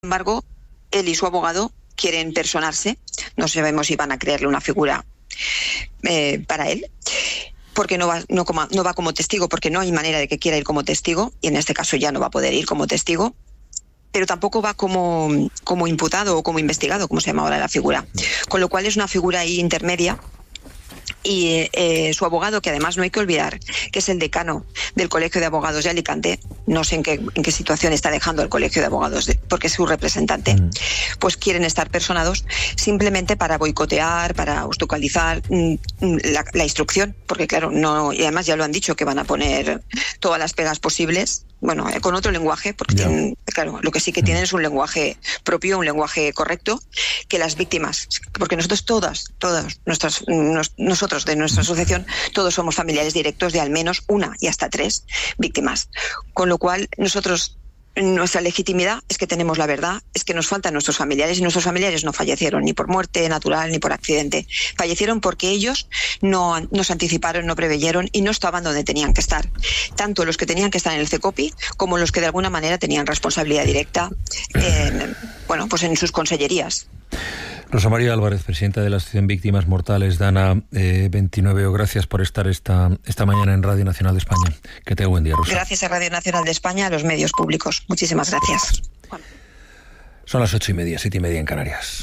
embargo, él y su abogado quieren personarse. No sabemos si van a crearle una figura para él, porque no va como testigo, porque no hay manera de que quiera ir como testigo, y en este caso ya no va a poder ir como testigo, pero tampoco va como imputado o como investigado, como se llama ahora la figura. Con lo cual es una figura ahí intermedia. Y su abogado, que además no hay que olvidar que es el decano del Colegio de Abogados de Alicante, no sé en qué situación está dejando el Colegio de Abogados, porque es su representante, pues quieren estar personados simplemente para boicotear, para obstaculizar la instrucción, porque claro, no, y además ya lo han dicho que van a poner todas las pegas posibles, bueno, con otro lenguaje, porque tienen, claro, lo que sí que tienen es un lenguaje propio, un lenguaje correcto, que las víctimas, porque nosotros nosotros de nuestra asociación, todos somos familiares directos de al menos una y hasta 3 víctimas, con lo cual nosotros, nuestra legitimidad es que tenemos la verdad, es que nos faltan nuestros familiares, y nuestros familiares no fallecieron ni por muerte natural ni por accidente, fallecieron porque ellos no se anticiparon, no preveyeron y no estaban donde tenían que estar, tanto los que tenían que estar en el CECOPI como los que de alguna manera tenían responsabilidad directa pues en sus consellerías. Rosa María Álvarez, presidenta de la Asociación Víctimas Mortales, Dana 29, gracias por estar esta mañana en Radio Nacional de España. Que tenga buen día, Rosa. Gracias a Radio Nacional de España, a los medios públicos. Muchísimas gracias. Son las 8:30, 7:30 en Canarias.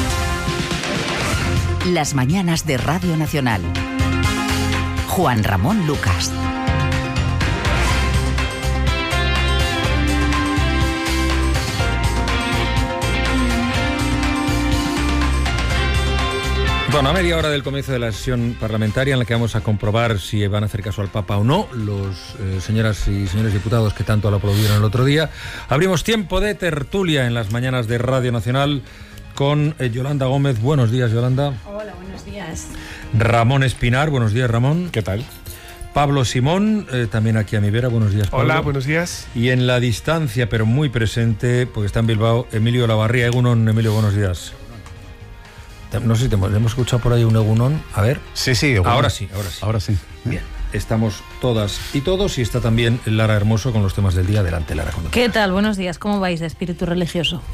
Las mañanas de Radio Nacional. Juan Ramón Lucas. Bueno, a media hora del comienzo de la sesión parlamentaria, en la que vamos a comprobar si van a hacer caso al Papa o no, los señoras y señores diputados que tanto lo aplaudieron el otro día, abrimos tiempo de tertulia en las mañanas de Radio Nacional con Yolanda Gómez. Buenos días, Yolanda. Hola, buenos días. Ramón Espinar. Buenos días, Ramón. ¿Qué tal? Pablo Simón, también aquí a mi vera. Buenos días, Pablo. Hola, buenos días. Y en la distancia, pero muy presente, porque está en Bilbao, Emilio Lavarría. Egunon, Emilio, buenos días. No sé si hemos escuchado por ahí un egunon. A ver. Sí. Egunon. Ahora sí. Bien. Estamos todas y todos, y está también Lara Hermoso con los temas del día. Adelante, Lara. ¿Qué tal? Buenos días. ¿Cómo vais de espíritu religioso?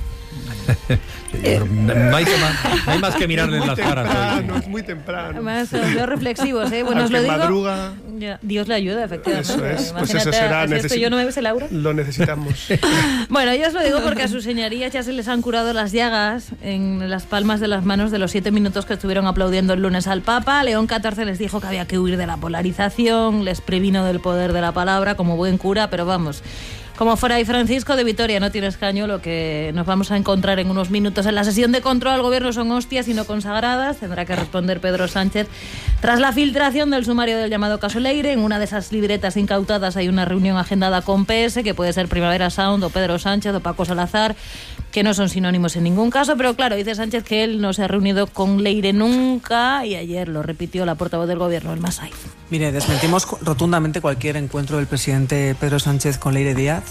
No hay más que mirarle en las caras. Es muy temprano. Además, los reflexivos, ¿eh? Bueno, os lo digo. Madruga. Dios le ayuda, efectivamente. Eso es. Imagínate, Pues eso será. ¿yo no me ves el aura? Lo necesitamos. Bueno, yo os lo digo porque a sus señorías ya se les han curado las llagas en las palmas de las manos de los 7 minutos que estuvieron aplaudiendo el lunes al Papa. León XIV les dijo que había que huir de la polarización, les previno del poder de la palabra como buen cura, pero vamos, como Fray Francisco de Vitoria no tiene escaño, lo que nos vamos a encontrar en unos minutos en la sesión de control al gobierno son hostias y no consagradas. Tendrá que responder Pedro Sánchez tras la filtración del sumario del llamado caso Leire. En una de esas libretas incautadas hay una reunión agendada con PS, que puede ser Primavera Sound o Pedro Sánchez o Paco Salazar, que no son sinónimos en ningún caso, pero claro, dice Sánchez que él no se ha reunido con Leire nunca, y ayer lo repitió la portavoz del gobierno, el Masai. Mire, desmentimos rotundamente cualquier encuentro del presidente Pedro Sánchez con Leire Díaz,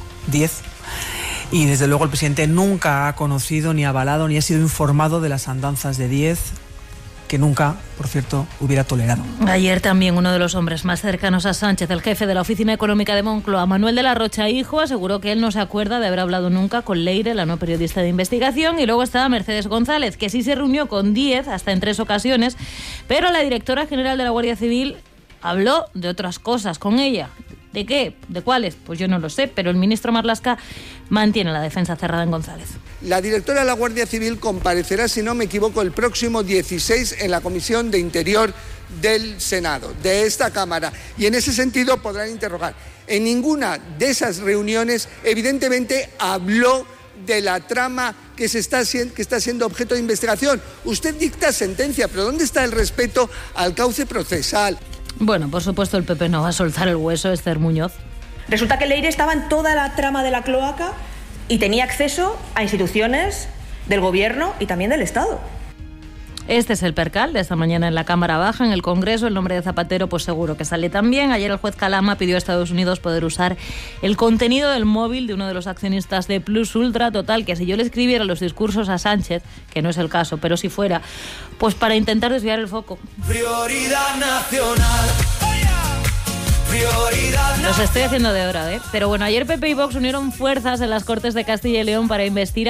y desde luego el presidente nunca ha conocido, ni avalado, ni ha sido informado de las andanzas de Díez, que nunca, por cierto, hubiera tolerado. Ayer también uno de los hombres más cercanos a Sánchez, el jefe de la Oficina Económica de Moncloa, Manuel de la Rocha Hijo, aseguró que él no se acuerda de haber hablado nunca con Leire, la no periodista de investigación. Y luego estaba Mercedes González, que sí se reunió con Díez hasta en 3 ocasiones, pero la directora general de la Guardia Civil habló de otras cosas con ella. ¿De qué? ¿De cuáles? Pues yo no lo sé, pero el ministro Marlaska mantiene la defensa cerrada en González. La directora de la Guardia Civil comparecerá, si no me equivoco, el próximo 16 en la Comisión de Interior del Senado, de esta Cámara, y en ese sentido podrán interrogar. En ninguna de esas reuniones, evidentemente, habló de la trama que está siendo objeto de investigación. Usted dicta sentencia, pero ¿dónde está el respeto al cauce procesal? Bueno, por supuesto el PP no va a soltar el hueso, Esther Muñoz. Resulta que Leire estaba en toda la trama de la cloaca y tenía acceso a instituciones del gobierno y también del Estado. Este es el percal de esta mañana en la Cámara Baja. En el Congreso el nombre de Zapatero pues seguro que sale también. Ayer el juez Calama pidió a Estados Unidos poder usar el contenido del móvil de uno de los accionistas de Plus Ultra. Total, que si yo le escribiera los discursos a Sánchez, que no es el caso, pero si fuera, pues para intentar desviar el foco. Prioridad nacional. Los estoy haciendo de hora, ¿eh? Pero bueno, ayer PP y Vox unieron fuerzas en las Cortes de Castilla y León para investir